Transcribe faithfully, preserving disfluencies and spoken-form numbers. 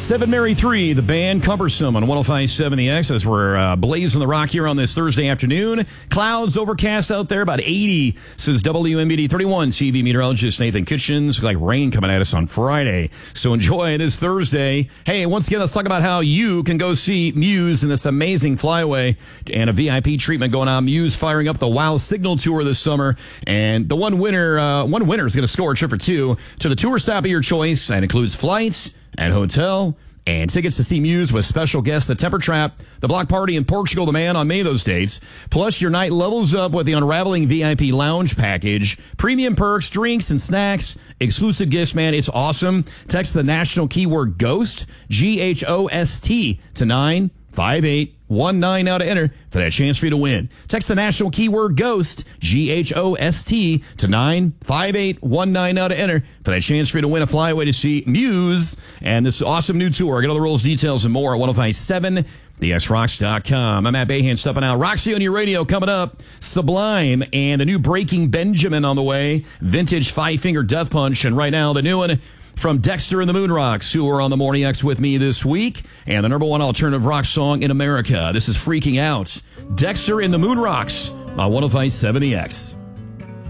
Seven Mary Three, the band Cumbersome on one oh five point seven The X, as we're uh, blazing the rock here on this Thursday afternoon. Clouds overcast out there, about eighty, says W M B D thirty-one T V meteorologist Nathan Kitchens. Looks like rain coming at us on Friday. So enjoy this Thursday. Hey, once again, let's talk about how you can go see Muse in this amazing flyaway and a V I P treatment going on. Muse firing up the Wow Signal Tour this summer. And the one winner, uh, one winner is going to score a trip for two to the tour stop of your choice, and includes flights and hotel and tickets to see Muse with special guests, the Temper Trap, the Block Party in Portugal, the Man on May, those dates. Plus, your night levels up with the Unraveling V I P Lounge Package. Premium perks, drinks, and snacks. Exclusive gifts, man. It's awesome. Text the national keyword GHOST, G H O S T, to nine five eight one nine now to enter for that chance for you to win. Text the national keyword GHOST, G H O S T, to nine five eight one nine now to enter for that chance for you to win a flyaway to see Muse and this awesome new tour. Get all the rules, details, and more at one oh five point seven the x rocks dot com. I'm Matt Bayhan stepping out. Roxy on your radio coming up. Sublime and the new Breaking Benjamin on the way. Vintage Five Finger Death Punch. And right now, the new one from Dexter and the Moon Rocks, who are on the Morning X with me this week, and the number one alternative rock song in America. This is Freaking Out. Dexter and the Moon Rocks on one oh five point seven The X.